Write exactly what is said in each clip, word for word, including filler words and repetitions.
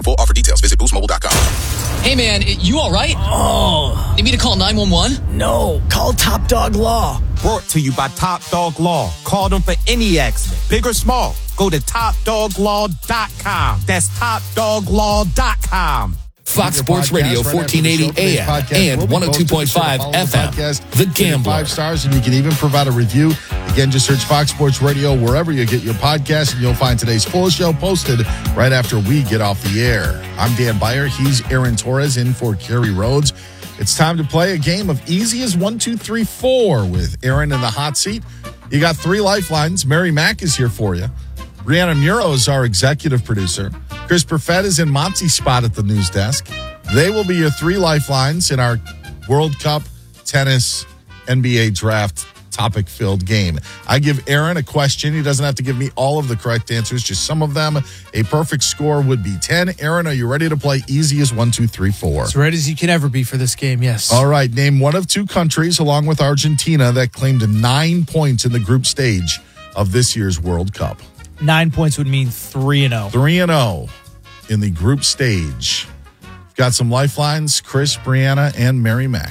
full offer details, visit boost mobile dot com. Hey, man, you all right? Oh. Need me to call nine one one? No, call Top Dog Law. Brought to you by Top Dog Law. Call them for any accident, big or small. Go to top dog law dot com. That's top dog law dot com. Fox Sports Radio, fourteen eighty A M and one oh two point five F M. The Gambler. Five stars, and you can even provide a review. Again, just search Fox Sports Radio wherever you get your podcast, and you'll find today's full show posted right after we get off the air. I'm Dan Beyer. He's Aaron Torres in for Kerry Rhodes. It's time to play a game of easy as one, two, three, four with Aaron in the hot seat. You got three lifelines. Mary Mack is here for you. Brianna Muro is our executive producer. Chris Perfett is in Monty's spot at the news desk. They will be your three lifelines in our World Cup, tennis, N B A draft topic-filled game. I give Aaron a question. He doesn't have to give me all of the correct answers, just some of them. A perfect score would be ten. Aaron, are you ready to play easy as one, two, three, four? As ready as you can ever be for this game, yes. All right, name one of two countries, along with Argentina, that claimed nine points in the group stage of this year's World Cup. Nine points would mean three and oh. Three and oh in the group stage. Got some lifelines, Chris, Brianna, and Mary Mack.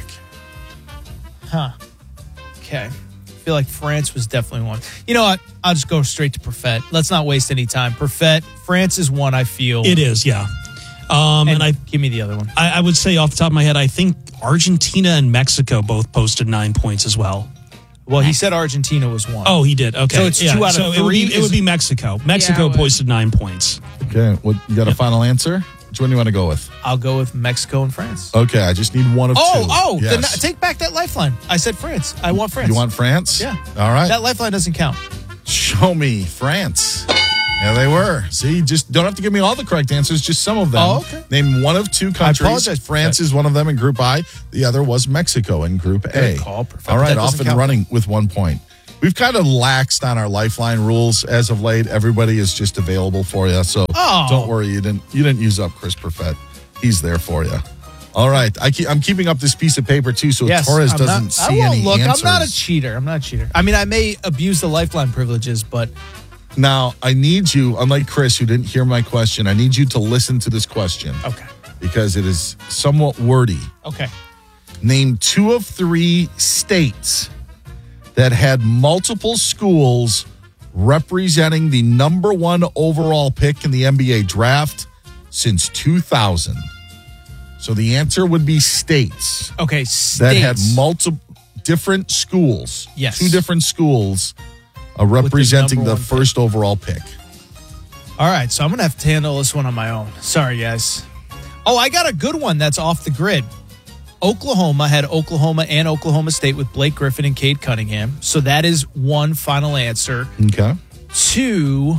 Huh. Okay. I feel like France was definitely one. You know what? I'll just go straight to Perfett. Let's not waste any time. Perfett, France is one, I feel. It is, yeah. Um, and, and I give me the other one. I, I would say off the top of my head, I think Argentina and Mexico both posted nine points as well. Well, he said Argentina was one. Oh, he did. Okay. So it's yeah. two out of so three? It would, be, it Is would be it- Mexico. Mexico Yeah, posted nine points. Okay, what, you got a final answer? Which one do you want to go with? I'll go with Mexico and France. Okay, I just need one of Oh, two. oh, Yes. then take back that lifeline. I said France. I want France. You want France? Yeah. All right. That lifeline doesn't count. Show me France. Yeah, they were. See, just don't have to give me all the correct answers, just some of them. Oh, okay. Name one of two countries. apologize. France is one of them in Group I. The other was Mexico in Group A. Good call. Perfect. All right, That off doesn't and count. running with one point. We've kind of laxed on our lifeline rules as of late. Everybody is just available for you, so Oh. don't worry. You didn't. You didn't use up Chris Perfett. He's there for you. All right, I keep, I'm keeping up this piece of paper too, so Yes, Torres I'm doesn't not, see I won't any look. answers. I'm not a cheater. I'm not a cheater. I mean, I may abuse the lifeline privileges, but Now, I need you, unlike Chris, who didn't hear my question, I need you to listen to this question okay. because it is somewhat wordy. Okay. Name two of three states that had multiple schools representing the number one overall pick in the N B A draft since two thousand. So the answer would be states Okay. States. that had multiple different schools. Yes. Two different schools uh, representing number the one first overall pick. All right. So I'm going to have to handle this one on my own. Sorry, guys. Oh, I got a good one that's off the grid. Oklahoma had Oklahoma and Oklahoma State with Blake Griffin and Cade Cunningham. So that is one final answer. Okay. Two.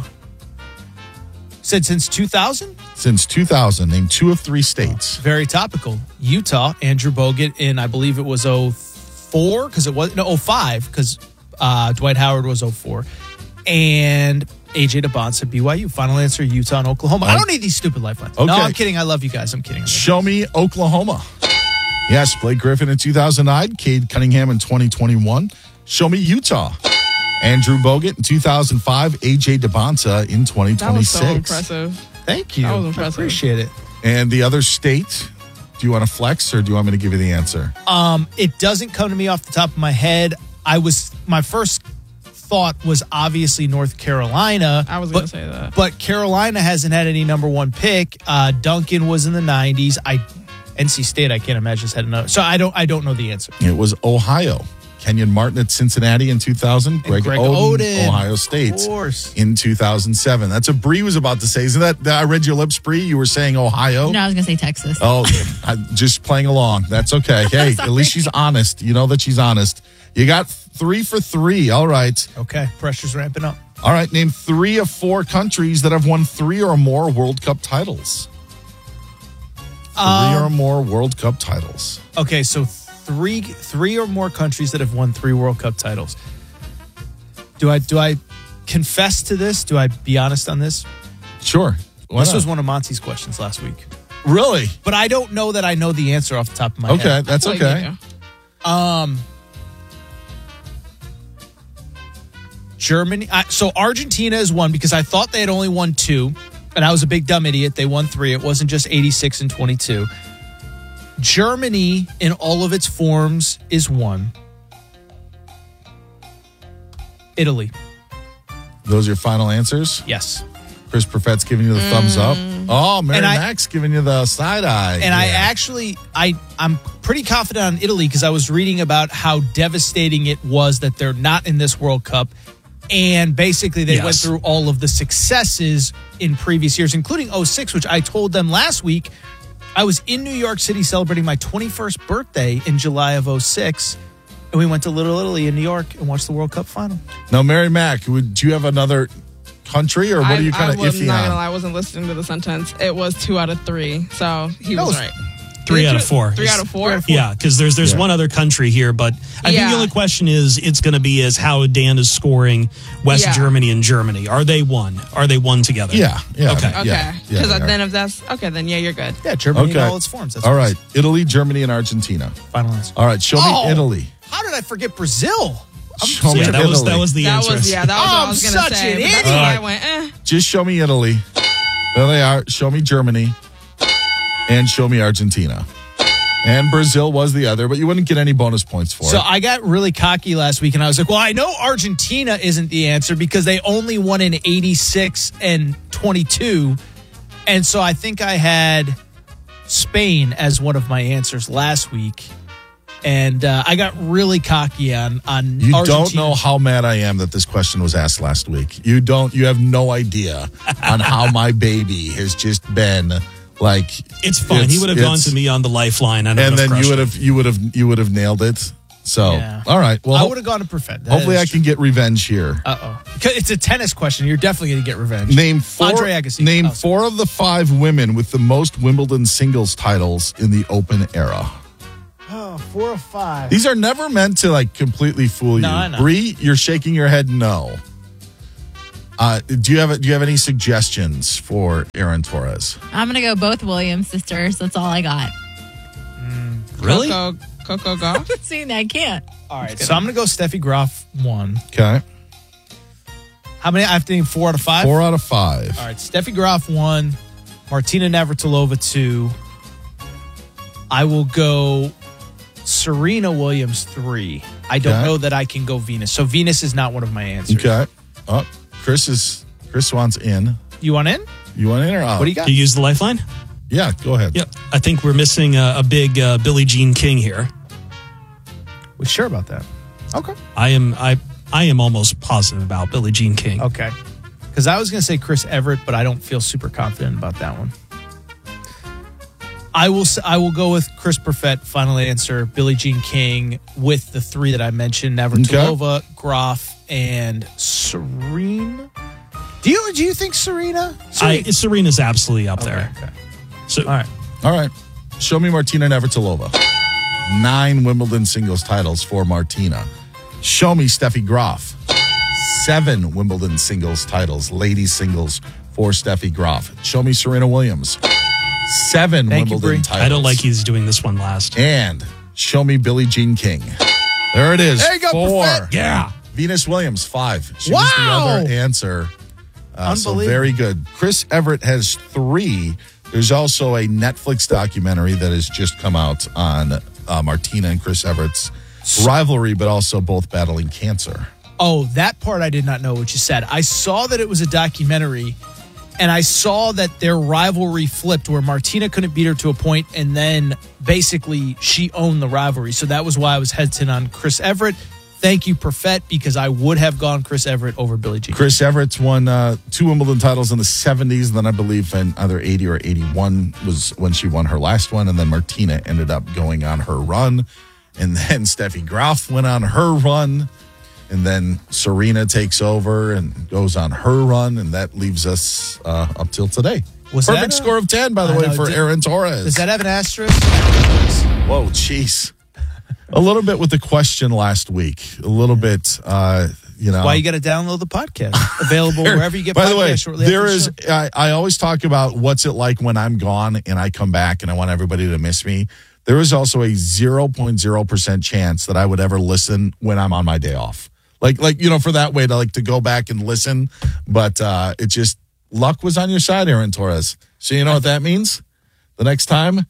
Said since two thousand? Since two thousand, name two of three states. Very topical. Utah, Andrew Bogut in, I believe it was oh four, because it was, no, oh five, because uh, Dwight Howard was oh four. And A J DeBonsa, B Y U. Final answer, Utah and Oklahoma. I don't need these stupid lifelines. Okay. No, I'm kidding. I love you guys. I'm kidding. I'm Show me Oklahoma. Yes, Blake Griffin in two thousand nine, Cade Cunningham in twenty twenty-one. Show me Utah. Andrew Bogut in two thousand five, A J DeBonsa in twenty That was twenty-six. so impressive. Thank you. That was I impressive. appreciate it. And the other state, do you want to flex or do you want me to give you the answer? Um, it doesn't come to me off the top of my head. I was my first thought was obviously North Carolina. I was but- going to say that. But Carolina hasn't had any number one pick. Uh, Duncan was in the nineties. I N C State, I can't imagine has had another. So I don't I don't know the answer. It was Ohio. Kenyon Martin at Cincinnati in two thousand. Greg, Greg Oden, Oden, Ohio State of course. in two thousand seven. That's what Bree was about to say. Isn't that, that I read your lips, Bree? You were saying Ohio? No, I was going to say Texas. Oh, I, just playing along. That's okay. Hey, at least she's honest. You know that she's honest. You got three for three. All right. Okay, pressure's ramping up. All right. Name three of four countries that have won three or more World Cup titles. Three Um, or more World Cup titles. Okay, so three three or more countries that have won three World Cup titles. Do I do I confess to this? Do I be honest on this? Sure. Why this not? was one of Monty's questions last week. Really? But I don't know that I know the answer off the top of my Okay, head. that's I feel like okay. you do. Um, Germany. I, so Argentina is one because I thought they had only won two. And I was a big dumb idiot. They won three. It wasn't just eighty-six and twenty-two. Germany, in all of its forms, is one. Italy. Those are your final answers? Yes. Chris Perfett's giving you the mm. thumbs up. Oh, Mary and I, Mac's giving you the side eye. And yeah. I actually, I, I'm pretty confident on Italy because I was reading about how devastating it was that they're not in this World Cup. And basically they yes. went through all of the successes in previous years, including oh six, which I told them last week. I was in New York City celebrating my twenty-first birthday in July of oh six. And we went to Little Italy in New York and watched the World Cup final. Now, Mary Mac, would you have another country, or what I, are you kind of iffy on? I'm not gonna lie, I wasn't listening to the sentence. It was two out of three, so he was, was right. Three out of four. Three out of four? Yeah, because there's there's yeah. one other country here, but I yeah. think the only question is it's going to be is how Dan is scoring West yeah. Germany and Germany. Are they one? Are they one together? Yeah. yeah okay. Okay. Because yeah, then if that's okay, then yeah, you're good. Yeah, Germany okay. in all its forms. That's all right, Italy, Germany, and Argentina. Final answer. All right, show oh, me Italy. How did I forget Brazil? I'm show me yeah, that Italy. was that was the that answer. Was, yeah, that was oh, what I was going to say. An That's idiot. why I went, eh. Just show me Italy. There they are. Show me Germany. And show me Argentina. And Brazil was the other, but you wouldn't get any bonus points for so it. So I got really cocky last week, and I was like, well, I know Argentina isn't the answer because they only won in eighty-six and twenty-two. And so I think I had Spain as one of my answers last week. And uh, I got really cocky on, on You Argentina. don't know how mad I am that this question was asked last week. You don't. You have no idea on how my baby has just been like. It's fine. It's, he would have gone to me on the lifeline. And then you would have you would have you would have nailed it. So yeah. all right. Well, I would have gone to Perfett. Hopefully, I can get revenge here. Uh oh. It's a tennis question. You're definitely going to get revenge. Name four. Andre Agassi. Name oh, four of the five women with the most Wimbledon singles titles in the Open era. Oh, four or five. These are never meant to like completely fool no, you. I know. Bree, you're shaking your head no. Uh, do you have a, do you have any suggestions for Aaron Torres? I'm gonna go both Williams sisters. That's all I got. Mm, really? Coco, Coco Gauff? See, I can't. All right, so I'm gonna go Steffi Graf one. Okay. How many? I have to name four out of five. Four out of five. All right, Steffi Graf one, Martina Navratilova two. I will go Serena Williams three. I don't okay. know that I can go Venus. So Venus is not one of my answers. Okay. Oh, Chris is Chris wants in. You want in? You want in or out? What do you got? Do you use the lifeline? Yeah, go ahead. Yep. I think we're missing a, a big uh, Billie Jean King here. We sure about that? Okay. I am I I am almost positive about Billie Jean King. Okay. Because I was going to say Chris Everett, but I don't feel super confident about that one. I will I will go with Chris Perfett, final answer, Billie Jean King, with the three that I mentioned, Navratilova, okay. Graf, and Serena. Do you do you think Serena? Serena? I, Serena's absolutely up okay, there. Okay. So, all right. All right. Show me Martina Navratilova. Nine Wimbledon singles titles for Martina. Show me Steffi Graf. Seven Wimbledon singles titles, ladies singles for Steffi Graf. Show me Serena Williams. Seven Thank Wimbledon you, titles. I don't like he's doing this one last. And show me Billie Jean King. There it is. There you go. Four. Perfect. Yeah. Venus Williams, five. She wow. was the other answer. Uh, so very good. Chris Everett has three. There's also a Netflix documentary that has just come out on uh, Martina and Chris Everett's rivalry, but also both battling cancer. Oh, that part I did not know what you said. I saw that it was a documentary, and I saw that their rivalry flipped where Martina couldn't beat her to a point, and then basically she owned the rivalry. So that was why I was hesitant on Chris Everett. Thank you, Perfett, because I would have gone Chris Everett over Billie Jean. Chris Everett's won uh, two Wimbledon titles in the seventies, and then I believe in either eighty or eighty-one was when she won her last one, and then Martina ended up going on her run, and then Steffi Graf went on her run, and then Serena takes over and goes on her run, and that leaves us uh, up till today. Was Perfect that a, score of ten, by the I way, know, for did, Aaron Torres. Does that have an asterisk? Whoa, jeez. A little bit with the question last week. A little bit, uh, you know. Why you got to download the podcast. Available wherever you get By podcasts. the way, shortly there after is, the show. I, I always talk about what's it like when I'm gone and I come back and I want everybody to miss me. There is also a zero point zero percent chance that I would ever listen when I'm on my day off. Like, like you know, for that way to like to go back and listen. But uh, it just, luck was on your side, Aaron Torres. So you know what that means? The next time,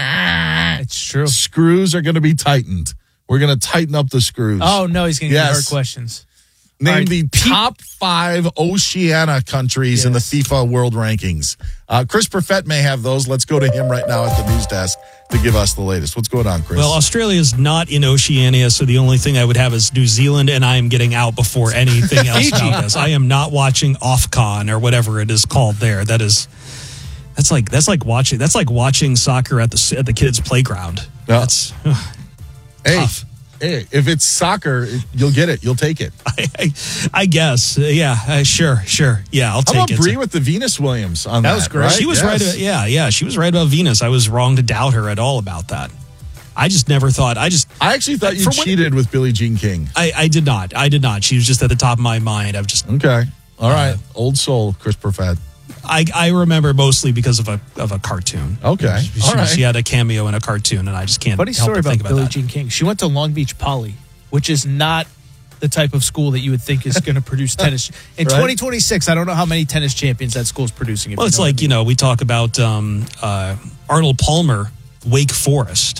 it's true. Screws are going to be tightened. We're going to tighten up the screws. Oh, no, he's going to yes. get hard questions. Name right. the top five Oceania countries yes. in the FIFA World Rankings. Uh, Chris Perfett may have those. Let's go to him right now at the news desk to give us the latest. What's going on, Chris? Well, Australia is not in Oceania, so the only thing I would have is New Zealand, and I am getting out before anything else about this. I am not watching Ofcon or whatever it is called there. That is, that's like that's like watching that's like watching soccer at the at the kids' playground. Yeah. That's uh, hey. Tough. Hey, if it's soccer, you'll get it. You'll take it. I, I, I guess. Yeah, uh, sure, sure. Yeah, I'll How take about it. Bree with the Venus Williams on that? That was great. Right? She was yes. right. About, yeah, yeah. She was right about Venus. I was wrong to doubt her at all about that. I just never thought. I just. I actually thought you cheated when, with Billie Jean King. I, I did not. I did not. She was just at the top of my mind. I've just. Okay. All right. Uh, Old soul, Chris Perfett. I, I remember mostly because of a of a cartoon. Okay. She, all right. she had a cameo in a cartoon, and I just can't. Funny help story but think about, about Billie that. Jean King. She went to Long Beach Poly, which is not the type of school that you would think is going to produce tennis. In right? twenty twenty-six, I don't know how many tennis champions that school is producing. Well, it's like, I mean. you know, we talk about um, uh, Arnold Palmer, Wake Forest.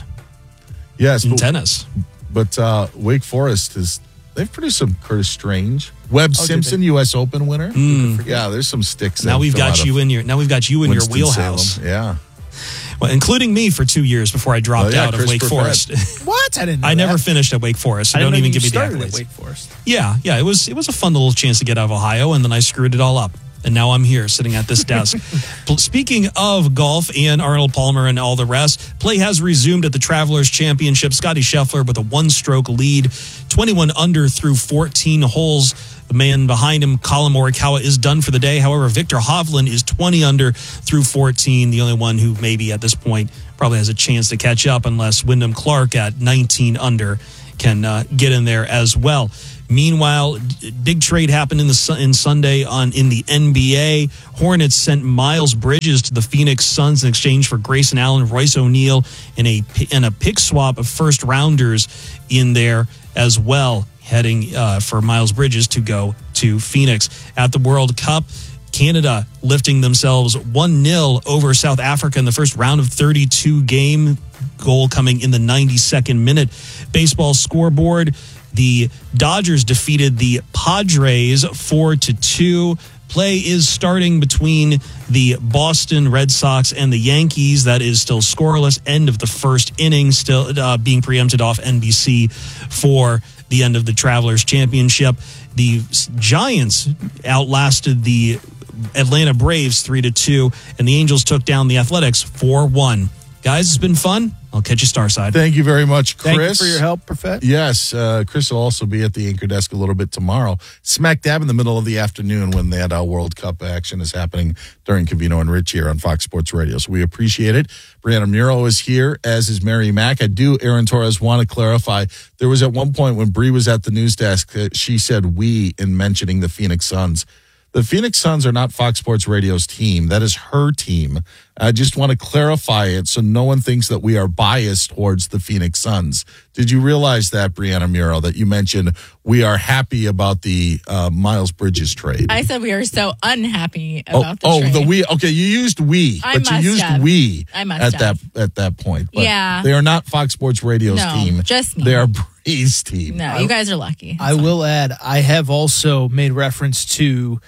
Yes. In but, tennis. But uh, Wake Forest is, they've produced some Curtis Strange. Webb oh, Simpson, U S Open winner. Mm. Yeah, there's some sticks. Now we've got you in your, now we've got you in Winston your wheelhouse. Salem. Yeah. Well, including me for two years before I dropped oh, yeah, out Chris of Wake Perfett. Forest. What? I didn't know I that. never finished at Wake Forest, so I don't even give me the started accolades. At Wake Forest. Yeah, yeah, it was it was a fun little chance to get out of Ohio, and then I screwed it all up. And now I'm here sitting at this desk. Speaking of golf and Arnold Palmer and all the rest, play has resumed at the Travelers Championship. Scotty Scheffler with a one-stroke lead, twenty-one under through fourteen holes. The man behind him, Colin Morikawa, is done for the day. However, Victor Hovland is twenty under through fourteen. The only one who maybe at this point probably has a chance to catch up, unless Wyndham Clark at nineteen under can uh, get in there as well. Meanwhile, big trade happened in the in Sunday on in the N B A. Hornets sent Miles Bridges to the Phoenix Suns in exchange for Grayson Allen, Royce O'Neal, and a and a pick swap of first rounders in there as well, heading uh, for Miles Bridges to go to Phoenix. At the World Cup, Canada lifting themselves one nil over South Africa in the first round of thirty-two game, goal coming in the ninety-second minute. Baseball scoreboard, the Dodgers defeated the Padres four to two. Play is starting between the Boston Red Sox and the Yankees. That is still scoreless. End of the first inning, still uh, being preempted off N B C for the end of the Travelers Championship. The Giants outlasted the Atlanta Braves three to two, and the Angels took down the Athletics four one. Guys, it's been fun. I'll catch you Starside. Thank you very much, Chris. Thank you for your help, Perfett. Yes, uh, Chris will also be at the anchor desk a little bit tomorrow, smack dab in the middle of the afternoon when that uh, World Cup action is happening during Covino and Rich here on Fox Sports Radio. So we appreciate it. Brianna Muro is here, as is Mary Mack. I do, Aaron Torres, want to clarify. There was at one point when Bree was at the news desk, that she said we in mentioning the Phoenix Suns. The Phoenix Suns are not Fox Sports Radio's team. That is her team. I just want to clarify it so no one thinks that we are biased towards the Phoenix Suns. Did you realize that, Brianna Muro, that you mentioned we are happy about the uh, Miles Bridges trade? I said we are so unhappy about oh, the oh, trade. the we. Okay, you used we, I but you must used have. we I must at have. that at that point. But yeah, they are not Fox Sports Radio's no, team. Just me. They are Bree's team. No, you guys are lucky. That's I fine. will add, I have also made reference to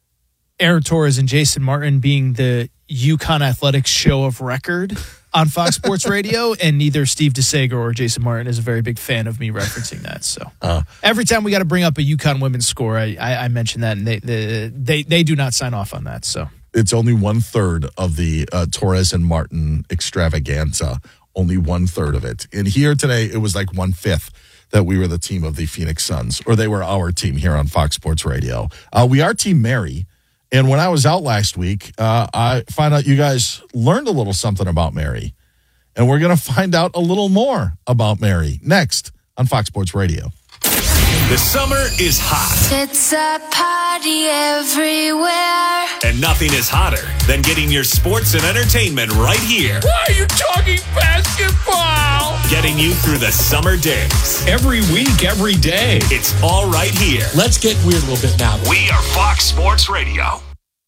Aaron Torres and Jason Martin being the UConn Athletics show of record on Fox Sports Radio, and neither Steve DeSager or Jason Martin is a very big fan of me referencing that. So uh, every time we got to bring up a UConn women's score, I, I, I mention that, and they, they they they do not sign off on that. So it's only one third of the uh, Torres and Martin extravaganza. Only one third of it. And here today, it was like one fifth that we were the team of the Phoenix Suns, or they were our team here on Fox Sports Radio. Uh, we are Team Mary. And when I was out last week, uh, I find out you guys learned a little something about Mary. And we're going to find out a little more about Mary next on Fox Sports Radio. The summer is hot. It's a party everywhere. And nothing is hotter than getting your sports and entertainment right here. Why are you talking basketball? Getting you through the summer days. Every week, every day. It's all right here. Let's get weird a little bit now. We are Fox Sports Radio.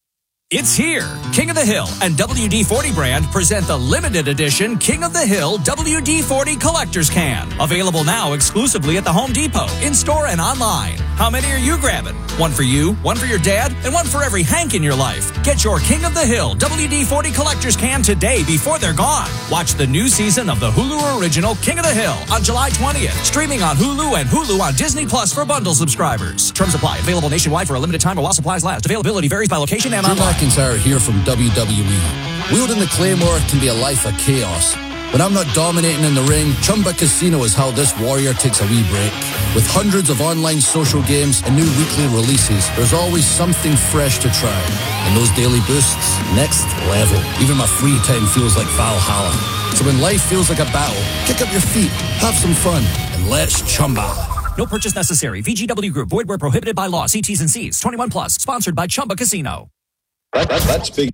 It's here. King of the Hill and W D forty brand present the limited edition King of the Hill W D forty Collector's Can. Available now exclusively at the Home Depot, in-store and online. How many are you grabbing? One for you, one for your dad, and one for every Hank in your life. Get your King of the Hill W D forty Collector's Can today before they're gone. Watch the new season of the Hulu original King of the Hill on July twentieth. Streaming on Hulu and Hulu on Disney Plus for bundle subscribers. Terms apply. Available nationwide for a limited time or while supplies last. Availability varies by location and online. McIntyre here from W W E. Wielding the Claymore can be a life of chaos. When I'm not dominating in the ring, Chumba Casino is how this warrior takes a wee break. With hundreds of online social games and new weekly releases, there's always something fresh to try. And those daily boosts, next level. Even my free time feels like Valhalla. So when life feels like a battle, kick up your feet, have some fun, and let's Chumba. No purchase necessary. V G W Group. Void where prohibited by law. See T's and C's. twenty-one plus. Sponsored by Chumba Casino. That, that, that's big.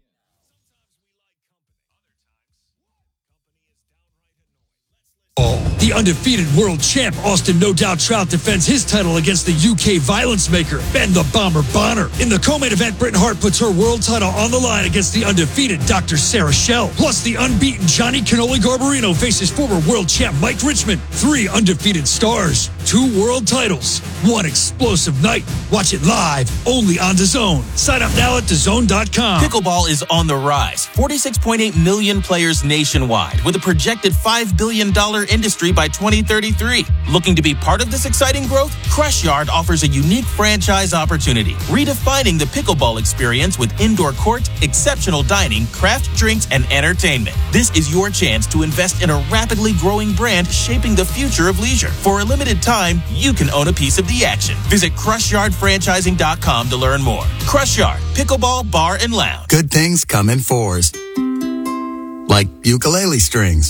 The undefeated world champ Austin No Doubt Trout defends his title against the U K violence maker Ben the Bomber Bonner. In the co-main event, Britain Hart puts her world title on the line against the undefeated Doctor Sarah Schell. Plus, the unbeaten Johnny Cannoli Garbarino faces former world champ Mike Richmond. Three undefeated stars, two world titles, one explosive night. Watch it live, only on DAZN. Sign up now at D A Z N dot com. Pickleball is on the rise. forty-six point eight million players nationwide with a projected five billion dollars industry by twenty thirty-three. Looking to be part of this exciting growth? Crush Yard offers a unique franchise opportunity, redefining the pickleball experience with indoor court, exceptional dining, craft drinks, and entertainment. This is your chance to invest in a rapidly growing brand shaping the future of leisure. For a limited time, you can own a piece of the action. Visit crush yard franchising dot com to learn more. Crush Yard, pickleball, bar, and lounge. Good things come in fours. Like ukulele strings,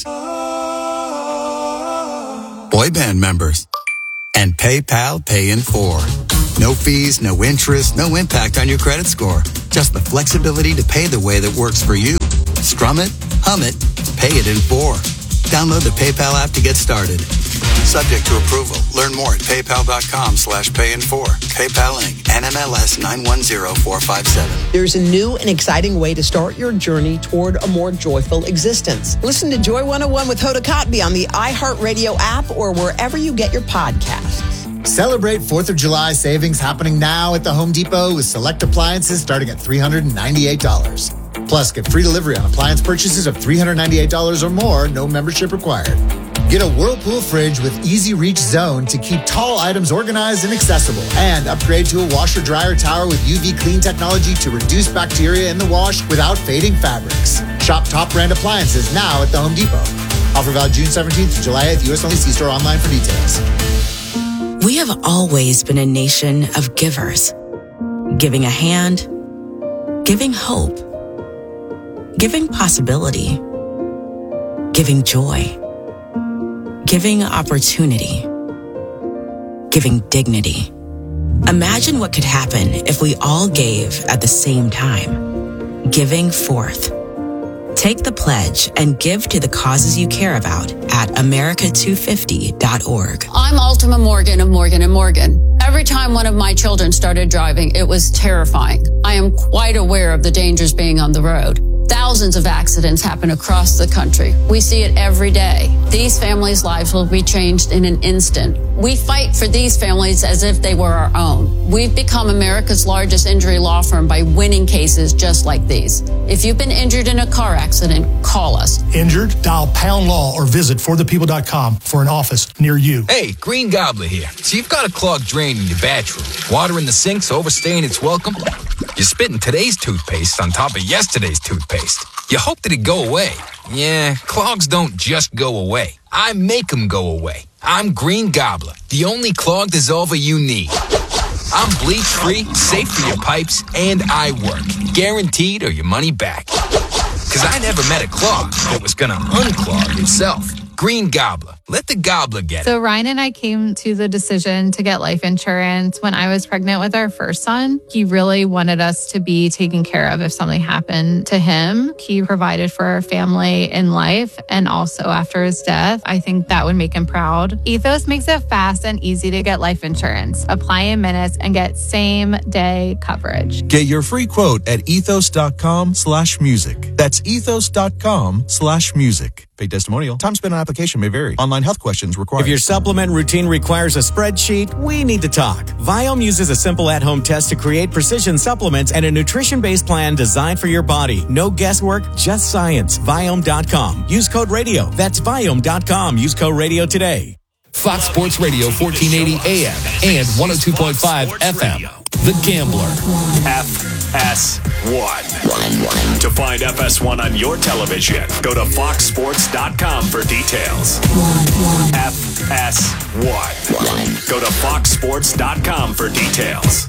boy band members, and PayPal Pay in four. No fees, no interest, no impact on your credit score. Just the flexibility to pay the way that works for you. Strum it, hum it, pay it in four. Download the PayPal app to get started. Subject to approval. Learn more at paypal.com slash pay in four. PayPal Incorporated. N M L S nine one zero four five seven. There's a new and exciting way to start your journey toward a more joyful existence. Listen to Joy one oh one with Hoda Kotb on the iHeartRadio app or wherever you get your podcasts. Celebrate fourth of July savings happening now at the Home Depot with select appliances starting at three hundred ninety-eight dollars. Plus, get free delivery on appliance purchases of three hundred ninety-eight dollars or more, no membership required. Get a Whirlpool fridge with Easy Reach Zone to keep tall items organized and accessible. And upgrade to a washer-dryer tower with U V clean technology to reduce bacteria in the wash without fading fabrics. Shop top brand appliances now at the Home Depot. Offer valid June seventeenth to July eighth. U S only. See store online for details. We have always been a nation of givers. Giving a hand, giving hope, giving possibility, giving joy, giving opportunity, giving dignity. Imagine what could happen if we all gave at the same time. Giving forth. Take the pledge and give to the causes you care about at America two fifty dot org. I'm Ultima Morgan of Morgan and Morgan. Every time one of my children started driving, it was terrifying. I am quite aware of the dangers being on the road. Thousands of accidents happen across the country. We see it every day. These families' lives will be changed in an instant. We fight for these families as if they were our own. We've become America's largest injury law firm by winning cases just like these. If you've been injured in a car accident, call us. Injured? Dial pound law or visit for the people dot com for an office near you. Hey, Green Gobbler here. So you've got a clogged drain in your bathroom. Water in the sink's overstaying its welcome. You're spitting today's toothpaste on top of yesterday's toothpaste. You hope that it go away. Yeah, clogs don't just go away. I make them go away. I'm Green Gobbler, the only clog dissolver you need. I'm bleach-free, safe for your pipes, and I work. Guaranteed or your money back. Because I never met a clog that was going to unclog itself. Green Gobbler. Let the gobbler get it. So Ryan and I came to the decision to get life insurance when I was pregnant with our first son. He really wanted us to be taken care of if something happened to him. He provided for our family in life and also after his death. I think that would make him proud. Ethos makes it fast and easy to get life insurance. Apply in minutes and get same day coverage. Get your free quote at ethos.com slash music. That's ethos.com slash music. Paid testimonial. Time spent on application may vary. Online health questions required. If your supplement routine requires a spreadsheet, we need to talk. Viome uses a simple at-home test to create precision supplements and a nutrition-based plan designed for your body. No guesswork, just science. Viome dot com. Use code radio. That's Viome dot com. Use code radio today. Fox Sports Radio, fourteen eighty A M and one oh two point five F M. The Gambler. F S one. To find F S one on your television, go to fox sports dot com for details. F S one. Go to fox sports dot com for details.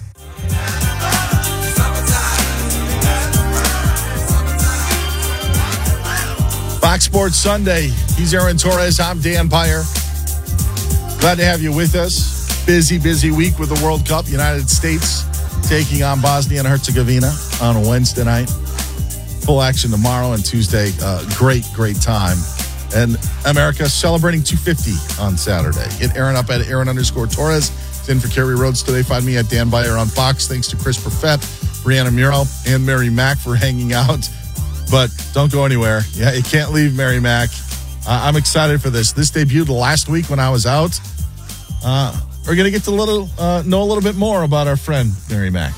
Fox Sports Sunday. He's Aaron Torres. I'm Dan Beyer. Glad to have you with us. Busy, busy week with the World Cup. United States taking on Bosnia and Herzegovina on a Wednesday night. Full action tomorrow and Tuesday. Uh, great, great time. And America celebrating two fifty on Saturday. Hit Aaron up at Aaron underscore Torres. It's in for Kerry Rhodes today. Find me at Dan Beyer on Fox. Thanks to Chris Perfett, Brianna Muro, and Mary Mack for hanging out. But don't go anywhere. Yeah, you can't leave Mary Mack. Uh, I'm excited for this. This debuted last week when I was out. Uh, we're going to get to little, uh, know a little bit more about our friend, Mary Mack.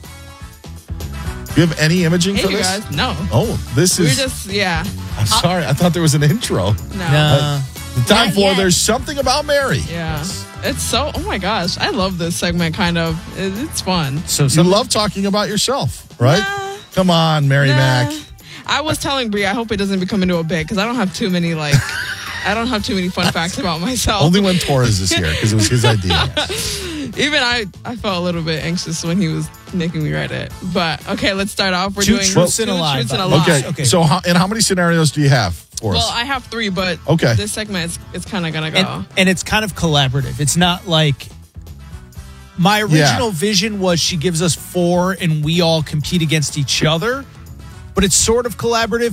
Do you have any imaging Hey, for you this? guys. No. Oh, this We're is... just, yeah. I'm sorry. I thought there was an intro. No. Uh, the time Not for yet. There's Something About Mary. Yeah. It's so, oh my gosh. I love this segment, kind of. It, it's fun. So you love talking about yourself, right? Nah. Come on, Mary Nah. Mack. I was telling Brie, I hope it doesn't become into a bit because I don't have too many, like, I don't have too many fun facts about myself. Only when Torres is here because it was his idea. Even I, I felt a little bit anxious when he was making me write it. But, okay, let's start off. We're Two doing truths and a two lie, truths and a by the lie. Okay, okay. So how, and how many scenarios do you have for Well, us? I have three, but Okay. this segment is it's kind of going to go. And, and it's kind of collaborative. It's not like my original Yeah. vision was she gives us four and we all compete against each other, but it's sort of collaborative